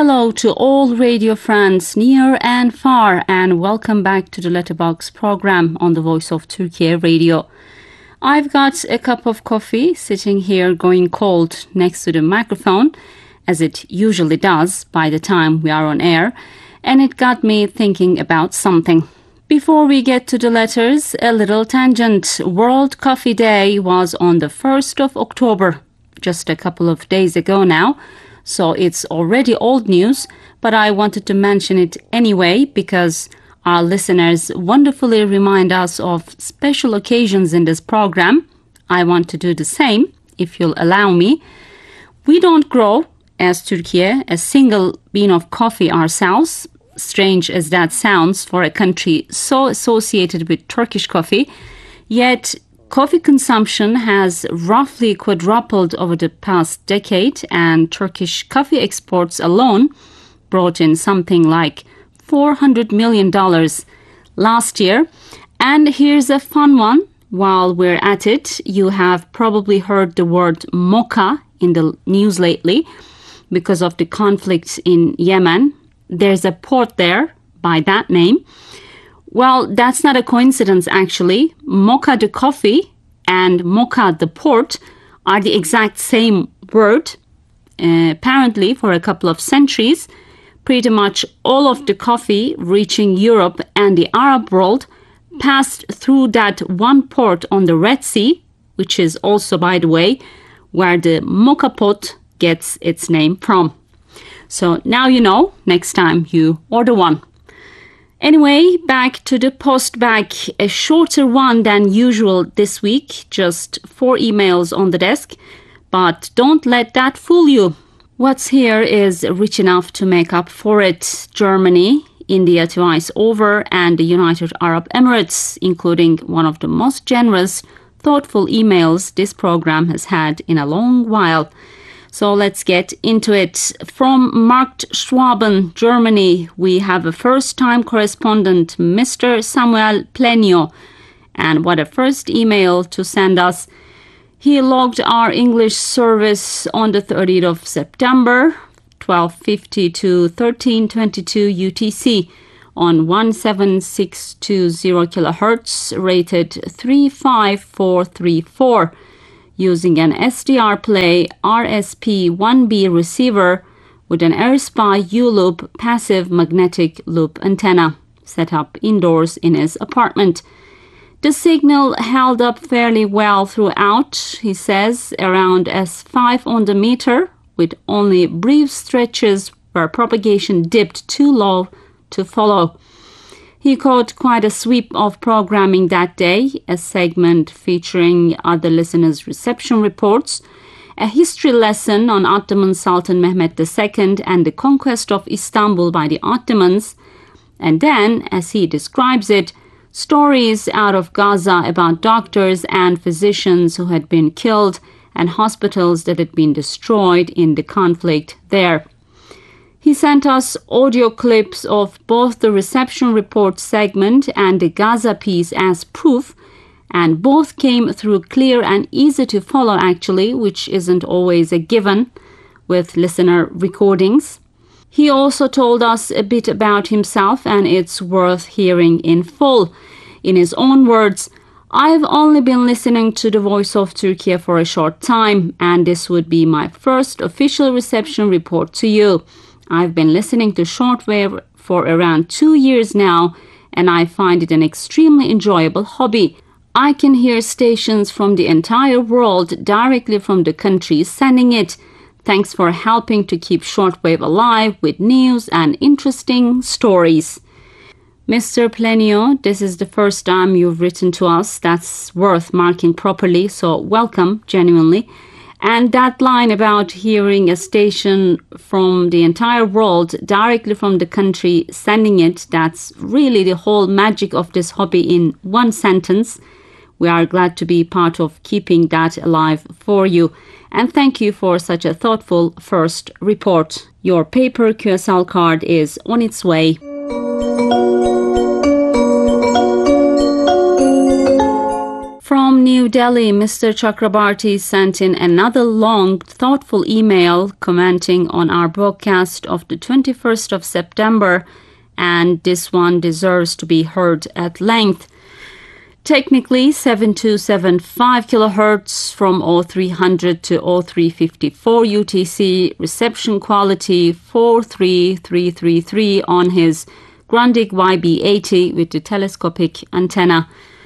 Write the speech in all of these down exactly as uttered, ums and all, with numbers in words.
hello to all radio friends near and far, and welcome back to the Letterbox program on the Voice of Turkey Radio. I've got a cup of coffee sitting here going cold next to the microphone, as it usually does by the time we are on air, and it got me thinking about something. Before we get to the letters, a little tangent. World Coffee Day was on the first of October, just a couple of days ago now. So it's already old news, but I wanted to mention it anyway because our listeners wonderfully remind us of special occasions in this program. I want to do the same, if you'll allow me. We don't grow, as Turkey, a single bean of coffee ourselves, strange as that sounds for a country so associated with Turkish coffee, yet coffee consumption has roughly quadrupled over the past decade, and Turkish coffee exports alone brought in something like four hundred million dollars last year. And here's a fun one. While we're at it, you have probably heard the word mocha in the news lately because of the conflicts in Yemen. There's a port there by that name. Well, that's not a coincidence, actually. Mocha the coffee and mocha the port are the exact same word. Uh, apparently, for a couple of centuries, pretty much all of the coffee reaching Europe and the Arab world passed through that one port on the Red Sea, which is also, by the way, where the mocha pot gets its name from. So now you know, next time you order one. Anyway, back to the post bag, a shorter one than usual this week, just four emails on the desk, but don't let that fool you. What's here is rich enough to make up for it. Germany, India twice over, and the United Arab Emirates, including one of the most generous, thoughtful emails this program has had in a long while. So let's get into it. From Markt Schwaben, Germany, we have a first-time correspondent, Mister Samuel Plenio. And what a first email to send us. He logged our English service on the thirtieth of September, twelve fifty to thirteen twenty-two U T C on one seven six two zero kilohertz, rated three five four three four. Using an S D R Play R S P one B receiver with an AirSpy U-Loop passive magnetic loop antenna set up indoors in his apartment. The signal held up fairly well throughout, he says, around S five on the meter, with only brief stretches where propagation dipped too low to follow. He caught quite a sweep of programming that day, a segment featuring other listeners' reception reports, a history lesson on Ottoman Sultan Mehmed the Second and the conquest of Istanbul by the Ottomans, and then, as he describes it, stories out of Gaza about doctors and physicians who had been killed and hospitals that had been destroyed in the conflict there. He sent us audio clips of both the reception report segment and the Gaza piece as proof, and both came through clear and easy to follow, actually, which isn't always a given with listener recordings. He also told us a bit about himself, and it's worth hearing in full. In his own words, "I've only been listening to the Voice of Turkey for a short time, and this would be my first official reception report to you. I've been listening to shortwave for around two years now, and I find it an extremely enjoyable hobby. I can hear stations from the entire world directly from the countries sending it. Thanks for helping to keep shortwave alive with news and interesting stories." Mister Plenio, this is the first time you've written to us. That's worth marking properly, so welcome, genuinely. And that line about hearing a station from the entire world directly from the country sending it, that's really the whole magic of this hobby in one sentence. We are glad to be part of keeping that alive for you. And thank you for such a thoughtful first report. Your paper Q S L card is on its way. From New New Delhi, Mister Chakrabarti sent in another long, thoughtful email commenting on our broadcast of the twenty-first of September, and this one deserves to be heard at length. Technically, seven two seven five kilohertz from oh three hundred to oh three fifty-four U T C, reception quality four three three three three on his Grundig Y B eighty with the telescopic antenna.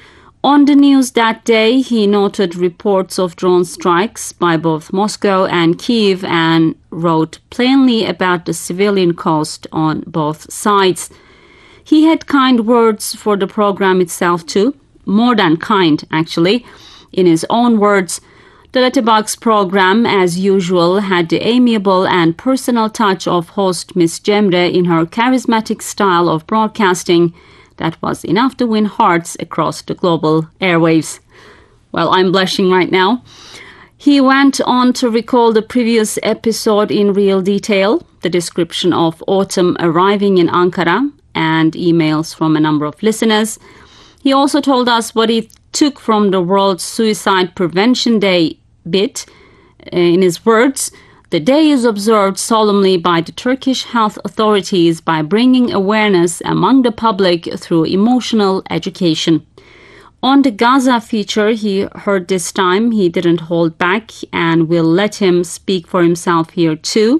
On the news that day, he noted reports of drone strikes by both Moscow and Kyiv and wrote plainly about the civilian cost on both sides. He had kind words for the program itself too, more than kind actually. In his own words, the Letterbox program, as usual, had the amiable and personal touch of host Miss Cemre in her charismatic style of broadcasting that was enough to win hearts across the global airwaves. Well, I'm blushing right now. He went on to recall the previous episode in real detail, the description of autumn arriving in Ankara, and emails from a number of listeners. He also told us what he took from the World Suicide Prevention Day bit. In his words, the day is observed solemnly by the Turkish health authorities by bringing awareness among the public through emotional education. On the Gaza feature he heard this time, he didn't hold back, and we'll let him speak for himself here too.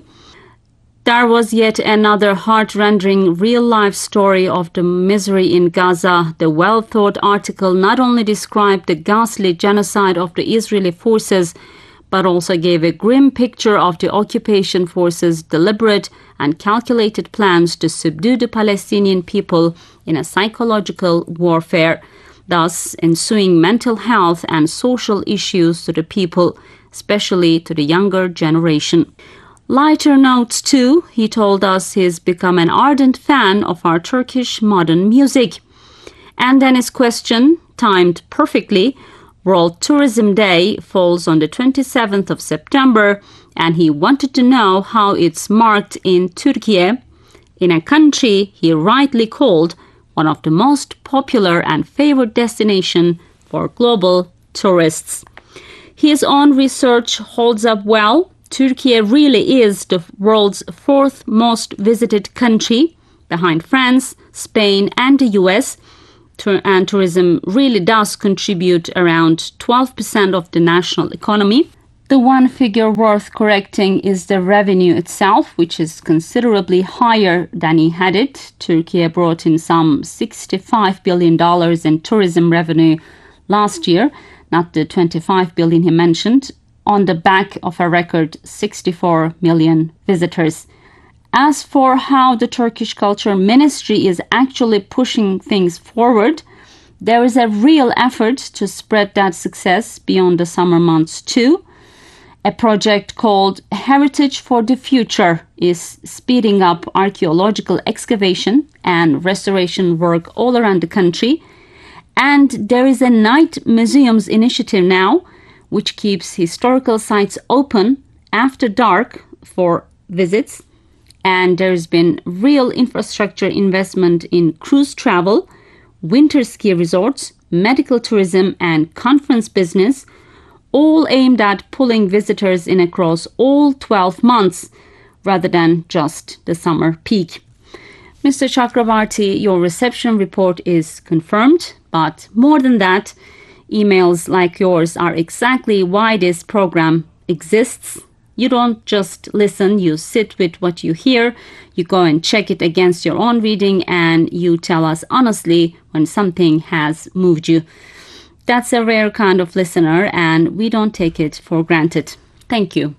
There was yet another heart-rending real-life story of the misery in Gaza. The well-thought article not only described the ghastly genocide of the Israeli forces, but also gave a grim picture of the occupation forces' deliberate and calculated plans to subdue the Palestinian people in a psychological warfare, thus ensuing mental health and social issues to the people, especially to the younger generation. Lighter notes too, he told us he's become an ardent fan of our Turkish modern music. And then his question, timed perfectly, World Tourism Day falls on the twenty-seventh of September, and he wanted to know how it's marked in Turkey, in a country he rightly called one of the most popular and favored destinations for global tourists. His own research holds up well. Turkey really is the world's fourth most visited country, behind France, Spain, and the U S, and tourism really does contribute around twelve percent of the national economy. The one figure worth correcting is the revenue itself, which is considerably higher than he had it. Turkey brought in some sixty-five billion dollars in tourism revenue last year, not the twenty-five billion dollars he mentioned, on the back of a record sixty-four million visitors. As for how the Turkish Culture Ministry is actually pushing things forward, there is a real effort to spread that success beyond the summer months too. A project called Heritage for the Future is speeding up archaeological excavation and restoration work all around the country. And there is a night museums initiative now, which keeps historical sites open after dark for visits. And there's been real infrastructure investment in cruise travel, winter ski resorts, medical tourism, and conference business, all aimed at pulling visitors in across all twelve months rather than just the summer peak. Mister Chakrabarti, your reception report is confirmed, but more than that, emails like yours are exactly why this program exists. You don't just listen, you sit with what you hear, you go and check it against your own reading, and you tell us honestly when something has moved you. That's a rare kind of listener, and we don't take it for granted. Thank you.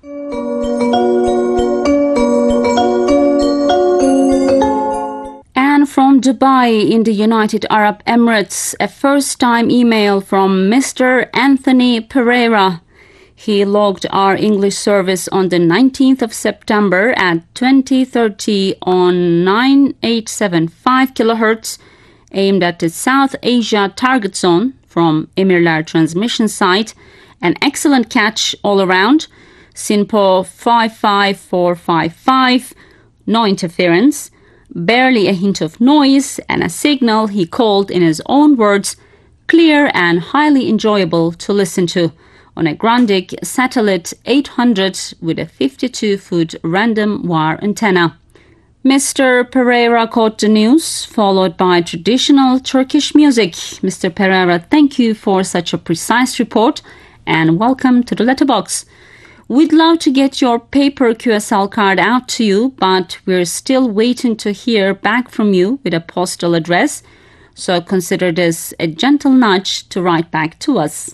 And from Dubai in the United Arab Emirates, a first-time email from Mister Anthony Pereira. He logged our English service on the nineteenth of September at twenty thirty on nine eight seven five kilohertz, aimed at the South Asia target zone from Emirler transmission site. An excellent catch all around. SINPO five five four five five, no interference, barely a hint of noise, and a signal he called in his own words clear and highly enjoyable to listen to on a Grundig Satellite eight hundred with a fifty-two foot random wire antenna. Mister Pereira caught the news, followed by traditional Turkish music. Mister Pereira, thank you for such a precise report and welcome to the letterbox. We'd love to get your paper Q S L card out to you, but we're still waiting to hear back from you with a postal address. So consider this a gentle nudge to write back to us.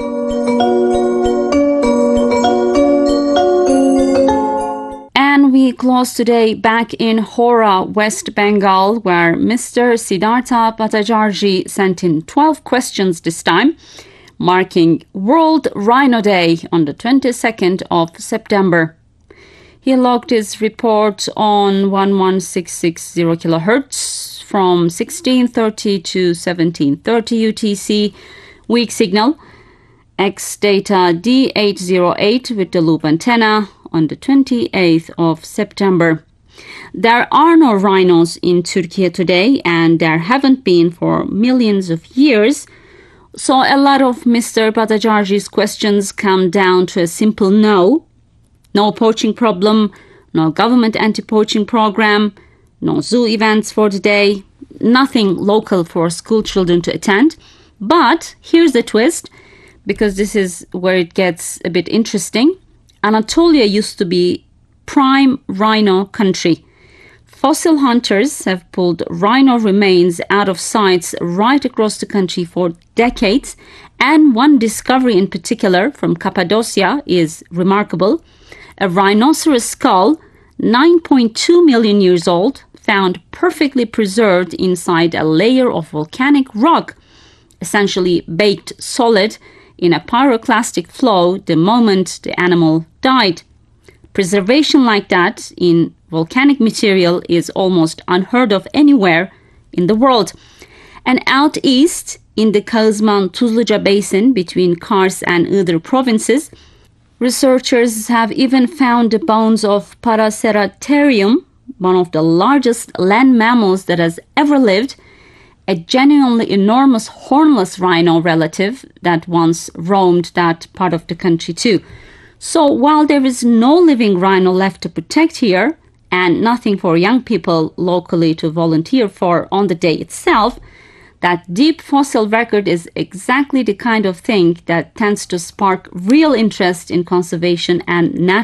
And we close today back in Hora, West Bengal, where Mister Siddhartha Bhattacharjee sent in twelve questions this time, marking World Rhino Day on the twenty-second of September. He logged his report on one one six six zero kilohertz from sixteen thirty to seventeen thirty U T C, weak signal, X data D eight oh eight with the loop antenna on the twenty-eighth of September. There are no rhinos in Turkey today, and there haven't been for millions of years. So a lot of Mister Bhattacharjee's questions come down to a simple no. No poaching problem, no government anti-poaching program, no zoo events for the day, nothing local for school children to attend. But here's the twist, because this is where it gets a bit interesting. Anatolia used to be prime rhino country. Fossil hunters have pulled rhino remains out of sites right across the country for decades, and one discovery in particular from Cappadocia is remarkable. A rhinoceros skull, nine point two million years old, found perfectly preserved inside a layer of volcanic rock, essentially baked solid in a pyroclastic flow the moment the animal died. Preservation like that in volcanic material is almost unheard of anywhere in the world. And out east, in the Kazman-Tuzluca basin between Kars and Iğdır provinces, researchers have even found the bones of Paraceratherium, one of the largest land mammals that has ever lived, a genuinely enormous hornless rhino relative that once roamed that part of the country too. So while there is no living rhino left to protect here, and nothing for young people locally to volunteer for on the day itself, that deep fossil record is exactly the kind of thing that tends to spark real interest in conservation and natural